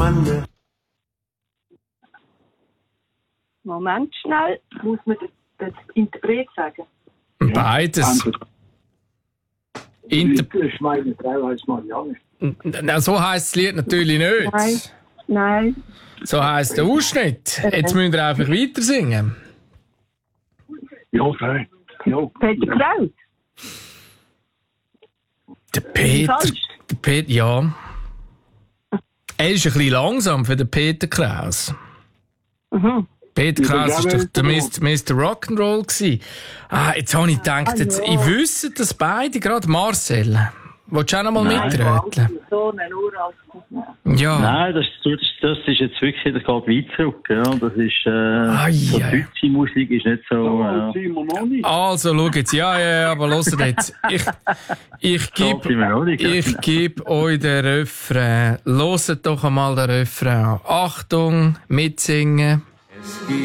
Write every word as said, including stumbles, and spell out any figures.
Mann. Moment schnell, muss man den, den Interpret sagen? Beides. Inter- Ich meine Frau heißt Marianne. Na, so heisst das Lied natürlich nicht. Nein. Nein. So heisst der Ausschnitt. Jetzt müsst ihr einfach weiter singen. Ja, okay. Ja. Peter Kraut. Der Peter. Der Peter, ja. Er ist ein bisschen langsam für den Peter Kraus. Mhm. Peter Kraus war doch der Mister Rock'n'Roll gewesen. Ah, jetzt habe ich gedacht, jetzt, ich wüsste das beide, gerade Marcel. Willst du auch noch mal mitröteln? So eine Uralt. Ja. Nein, das, das, das ist jetzt wirklich, das geht weit zurück. Ja. Das ist, äh, Ai, so ai. deutsche Musik ist nicht so, Ja. äh, Also, schau jetzt. Ja, ja, ja, aber hört jetzt. Ich, ich so sind wir noch gebe, nicht, ja. ich gebe euch den Refrain. Hört doch einmal den Refrain an. Achtung, mitsingen.